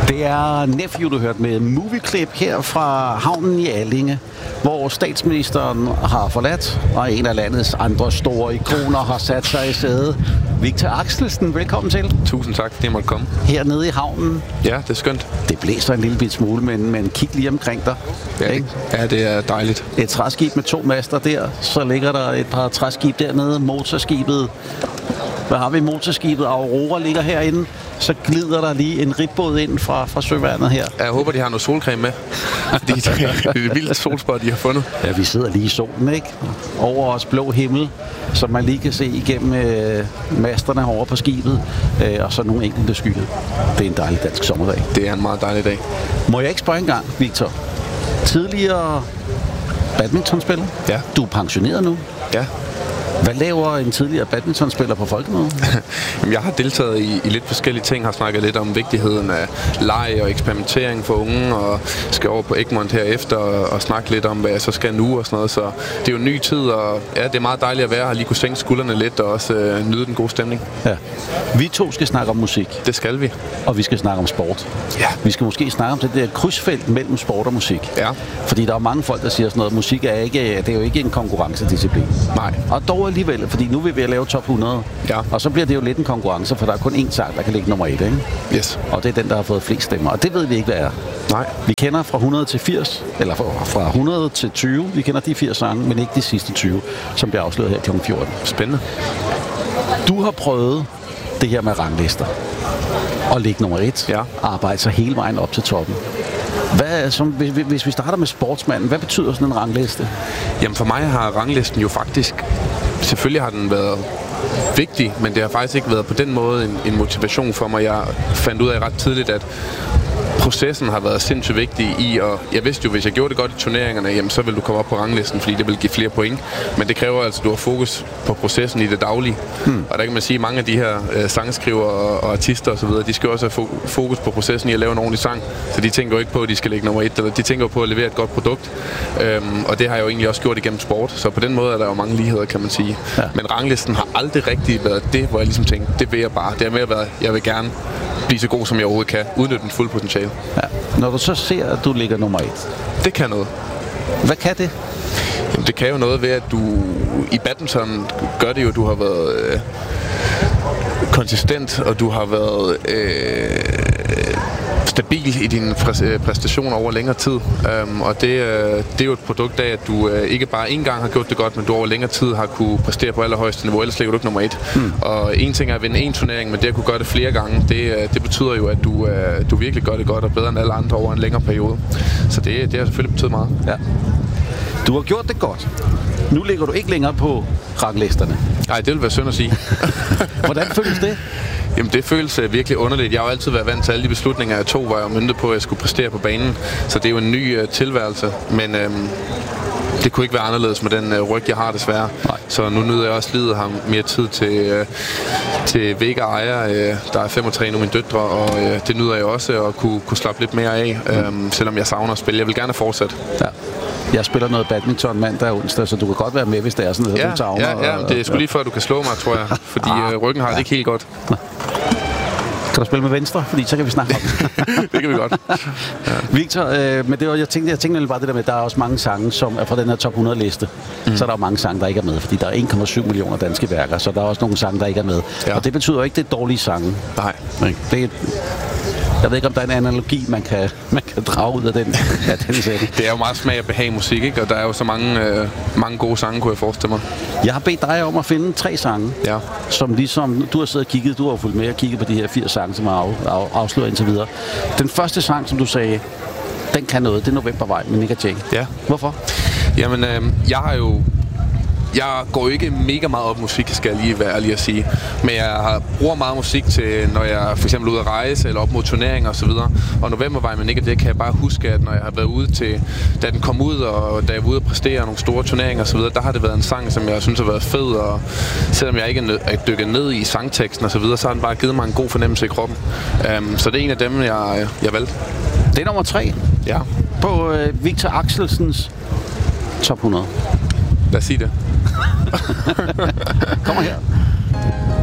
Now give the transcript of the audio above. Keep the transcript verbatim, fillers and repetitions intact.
Det er Nephew, du hørte med Movieklip her fra havnen i Allinge, hvor statsministeren har forladt, og en af landets andre store ikoner har sat sig i sædet. Victor Axelsen, velkommen til. Tusind tak, fordi jeg måtte komme. Hernede i havnen. Ja, det er skønt. Det blæser en lille bit smule, men, men kig lige omkring dig. Ja, ikke? Ja, det er dejligt. Et træskib med to master der, så ligger der et par træskib dernede, motorskibet. Hvad har vi? Motorskibet Aurora ligger herinde. Så glider der lige en ribbåd ind fra, fra søværnet her. Jeg håber, de har noget solcreme med. Fordi det er et vildt solspot, de har fundet. Ja, vi sidder lige i solen, ikke? Over os blå himmel, som man lige kan se igennem øh, masterne over på skibet. Øh, og så nogle enkelte skyer. Det er en dejlig dansk sommerdag. Det er en meget dejlig dag. Må jeg ikke spørge engang, Victor? Tidligere badmintonspiller? Ja. Du er pensioneret nu? Ja. Hvad laver en tidligere badmintonspiller på Folkemødet? Jeg har deltaget i, i lidt forskellige ting, har snakket lidt om vigtigheden af leg og eksperimentering for unge, og skal over på Egmont herefter og, og snakke lidt om, hvad jeg så skal nu og sådan noget. Så det er jo en ny tid, og ja, det er meget dejligt at være her, lige kunne sænke skuldrene lidt og også øh, nyde den gode stemning. Ja. Vi to skal snakke om musik. Det skal vi. Og vi skal snakke om sport. Ja. Vi skal måske snakke om det der krydsfelt mellem sport og musik. Ja. Fordi der er mange folk, der siger sådan noget, musik er ikke, det er jo ikke en konkurrencedisciplin. Nej. Og dog alligevel, fordi nu vil vi lave top hundrede. Ja. Og så bliver det jo lidt en konkurrence, for der er kun én sang, der kan ligge nummer et, ikke? Yes. Og det er den, der har fået flest stemmer. Og det ved vi ikke, hvad er. Nej. Vi kender fra hundrede til firs, eller fra hundrede til tyve. Vi kender de firs sange, men ikke de sidste tyve, som bliver afsløret her klokken fjorten. Spændende. Du har prøvet det her med ranglister. Og ligge nummer et. Ja. Arbejde sig hele vejen op til toppen. Hvad, som, hvis, hvis vi starter med sportsmanden, hvad betyder sådan en rangliste? Jamen for mig har ranglisten jo faktisk, selvfølgelig har den været vigtig, men det har faktisk ikke været på den måde en, en motivation for mig. Jeg fandt ud af ret tidligt, at processen har været sindssygt vigtig i, og jeg vidste jo, hvis jeg gjorde det godt i turneringerne, jamen, så vil du komme op på ranglisten, fordi det vil give flere point. Men det kræver altså, at du har fokus på processen i det daglige. Hmm. Og der kan man sige, at mange af de her øh, sangskriver og, og artister osv., de skal også have fo- fokus på processen i at lave en ordentlig sang. Så de tænker jo ikke på, at de skal lægge nummer et, eller de tænker jo på at levere et godt produkt. Øhm, og det har jeg jo egentlig også gjort igennem sport. Så på den måde er der jo mange ligheder, kan man sige. Ja. Men ranglisten har aldrig rigtig været det, hvor jeg ligesom tænkte, det vil jeg bare. Det er mere været, jeg vil gerne blive så god, som jeg overhovedet kan. Udnytte den fulde potentiale. Ja. Når du så ser, at du ligger nummer et. Det kan noget. Hvad kan det? Jamen, det kan jo noget ved, at du i badminton gør det jo, du har været øh, konsistent, og du har været øh, stabil i dine præ- præstationer over længere tid. Um, og det, øh, det er jo et produkt af, at du øh, ikke bare én gang har gjort det godt, men du over længere tid har kunne præstere på allerhøjeste niveau, ellers ligger du ikke nummer et. Mm. Og en ting er at vinde en turnering, men det at kunne gøre det flere gange, det, det betyder jo, at du, øh, du virkelig gør det godt og bedre end alle andre over en længere periode. Så det, det har selvfølgelig betydet meget. Ja. Du har gjort det godt. Nu ligger du ikke længere på ranglisterne. Nej, det vil være synd at sige. Hvordan føles det? Jamen, det føles uh, virkelig underligt. Jeg har jo altid været vant til alle de beslutninger, jeg tog, var jeg myntet på, at jeg skulle præstere på banen. Så det er jo en ny uh, tilværelse. Men øhm, det kunne ikke være anderledes med den uh, ryg, jeg har desværre. Nej. Så nu nyder jeg også livet har mere tid til, uh, til Vega Ejer. Uh, der er fem og tre nu, mine døtre, og uh, det nyder jeg også at kunne, kunne slappe lidt mere af, mm. um, selvom jeg savner at spille. Jeg vil gerne fortsætte. Ja. Jeg spiller noget badminton mandag og onsdag, så du kan godt være med, hvis det er sådan noget, ja, du savner. Ja, ja, det er sgu lige før, du kan slå mig, tror jeg. Fordi ah, uh, ryggen har ja. det ikke helt godt. Kan du spille med venstre? Fordi så kan vi snakke om det. Det kan vi godt. Ja. Victor, øh, men det var, jeg tænkte, jeg tænkte bare det der med, at der er også mange sange, som er fra den her top hundrede liste. Mm. Så er der mange sange, der ikke er med, fordi der er en komma syv millioner danske værker, så der er også nogle sange, der ikke er med. Ja. Og det betyder jo ikke, det er dårlige sange. Nej. Det er, jeg ved ikke, om der er en analogi, man kan, man kan drage ud af den, af den sætning. Det er jo meget smag at behage musik, ikke? Og der er jo så mange, øh, mange gode sange, kunne jeg forestille mig. Jeg har bedt dig om at finde tre sange, ja. som ligesom du har siddet og kigget, du har fulgt med og kigget på de her fire sange, som er af, af, afsløret indtil videre. Den første sang, som du sagde, den kan noget, det er Novembervej med Nick og Jay. Ja. Hvorfor? Jamen, øh, jeg har jo Jeg går jo ikke mega meget op musik, skal jeg lige være ærlig at sige. Men jeg har, bruger meget musik til, når jeg for eksempel er ude at rejse, eller op mod turneringer osv. Og Novembervej med Nick og Jay kan jeg bare huske, at når jeg har været ude til, da den kom ud, og da jeg var ude at præstere nogle store turneringer osv., der har det været en sang, som jeg synes har været fed. Og selvom jeg ikke er dykket ned i sangteksten osv., så, så har den bare givet mig en god fornemmelse i kroppen. Um, så det er en af dem, jeg, jeg valgte. Det er nummer tre. Ja. På øh, Victor Axelsens top hundrede. Lad os sige det. Kommer her.